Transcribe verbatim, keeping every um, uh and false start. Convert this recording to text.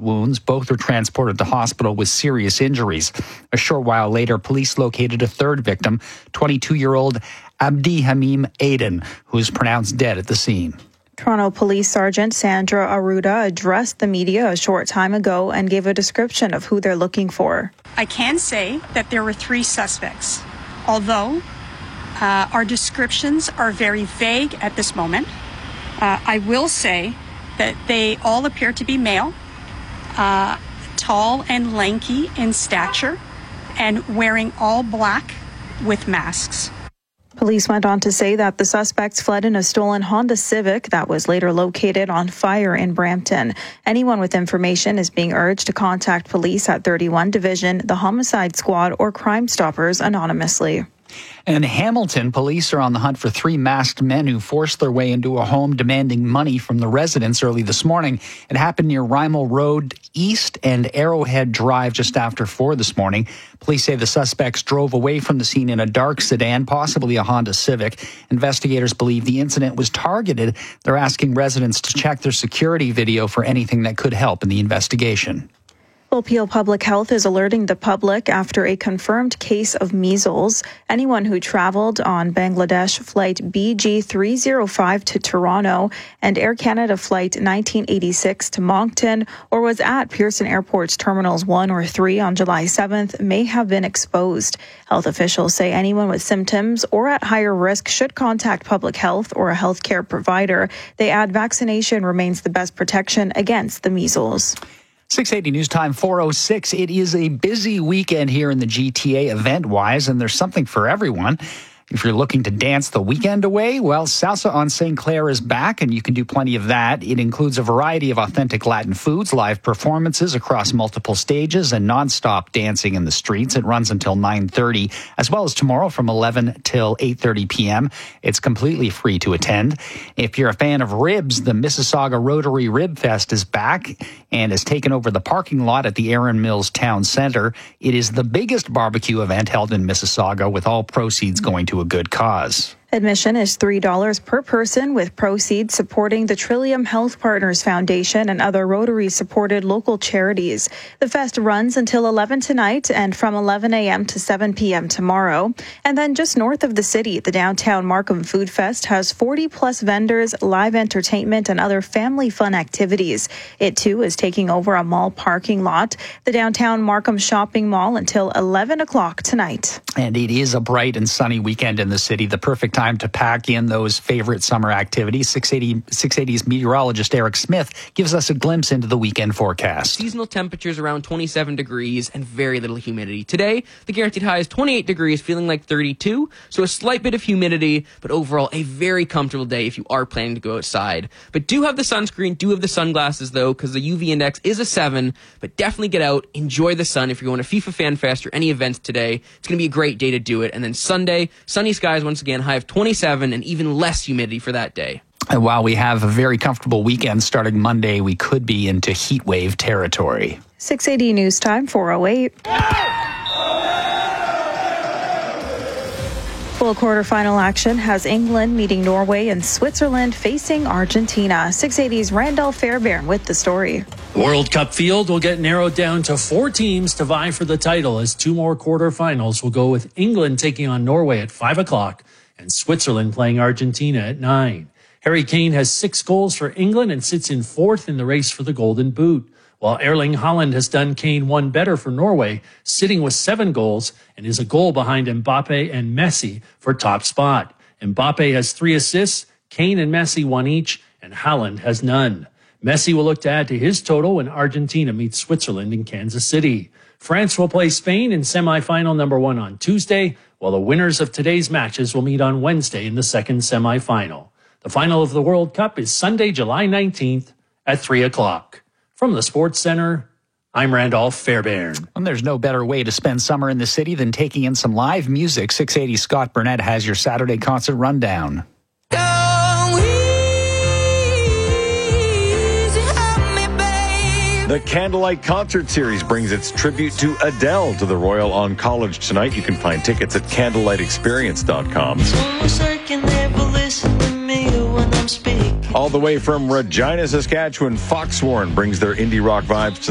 gunshot wounds. Both were transported to hospital with serious injuries. A short while later, police located a third victim, twenty-two-year-old Abdi Hamim Aden, who was pronounced dead at the scene. Toronto Police Sergeant Sandra Aruda addressed the media a short time ago and gave a description of who they're looking for. I can say that there were three suspects, although uh, our descriptions are very vague at this moment. Uh, I will say that they all appear to be male, uh, tall and lanky in stature, and wearing all black with masks. Police went on to say that the suspects fled in a stolen Honda Civic that was later located on fire in Brampton. Anyone with information is being urged to contact police at thirty-one Division, the Homicide Squad, or Crime Stoppers anonymously. In Hamilton, police are on the hunt for three masked men who forced their way into a home demanding money from the residents early this morning. It happened near Rymel Road East and Arrowhead Drive just after four this morning. Police say the suspects drove away from the scene in a dark sedan, possibly a Honda Civic. Investigators believe the incident was targeted. They're asking residents to check their security video for anything that could help in the investigation. Peel Public Health is alerting the public after a confirmed case of measles. Anyone who traveled on Bangladesh flight B G three oh five to Toronto and Air Canada flight nineteen eighty-six to Moncton or was at Pearson Airport's Terminals one or three on July seventh may have been exposed. Health officials say anyone with symptoms or at higher risk should contact public health or a healthcare provider. They add vaccination remains the best protection against the measles. six eighty News Time, four oh six. It is a busy weekend here in the G T A event-wise, and there's something for everyone. If you're looking to dance the weekend away, well, Salsa on Saint Clair is back, and you can do plenty of that. It includes a variety of authentic Latin foods, live performances across multiple stages, and nonstop dancing in the streets. It runs until nine thirty, as well as tomorrow from eleven till eight thirty p.m. It's completely free to attend. If you're a fan of ribs, the Mississauga Rotary Rib Fest is back and has taken over the parking lot at the Erin Mills Town Centre. It is the biggest barbecue event held in Mississauga, with all proceeds going to a good cause. Admission is three dollars per person, with proceeds supporting the Trillium Health Partners Foundation and other Rotary-supported local charities. The fest runs until eleven tonight and from eleven a.m. to seven p.m. tomorrow. And then just north of the city, the downtown Markham Food Fest has forty-plus vendors, live entertainment, and other family fun activities. It, too, is taking over a mall parking lot, the downtown Markham Shopping Mall, until eleven o'clock tonight. And it is a bright and sunny weekend in the city, the perfect time to pack in those favorite summer activities. six eighty, six eighty's meteorologist Eric Smith gives us a glimpse into the weekend forecast. Seasonal temperatures around twenty-seven degrees and very little humidity. Today, the guaranteed high is twenty-eight degrees, feeling like thirty-two, so a slight bit of humidity, but overall a very comfortable day if you are planning to go outside. But do have the sunscreen, do have the sunglasses though, because the U V index is a seven, but definitely get out, enjoy the sun. If you're going to FIFA Fan Fest or any events today, it's going to be a great day to do it. And then Sunday, sunny skies once again, high of twenty-seven and even less humidity for that day. And while we have a very comfortable weekend starting Monday, we could be into heat wave territory. six eighty News Time, four oh eight. Full quarterfinal action has England meeting Norway and Switzerland facing Argentina. six eighty's Randolph Fairbairn with the story. The World Cup field will get narrowed down to four teams to vie for the title, as two more quarterfinals will go with England taking on Norway at five o'clock and Switzerland playing Argentina at nine. Harry Kane has six goals for England and sits in fourth in the race for the Golden Boot, while Erling Haaland has done Kane one better for Norway, sitting with seven goals and is a goal behind Mbappe and Messi for top spot. Mbappe has three assists, Kane and Messi one each, and Haaland has none. Messi will look to add to his total when Argentina meets Switzerland in Kansas City. France will play Spain in semifinal number one on Tuesday, while the winners of today's matches will meet on Wednesday in the second semifinal. The final of the World Cup is Sunday, July nineteenth at three o'clock. From the Sports Center, I'm Randolph Fairbairn. And there's no better way to spend summer in the city than taking in some live music. six eighty Scott Burnett has your Saturday concert rundown. The Candlelight Concert Series brings its tribute to Adele to the Royal on College tonight. You can find tickets at candlelight experience dot com. All the way from Regina, Saskatchewan, Foxhorn brings their indie rock vibes to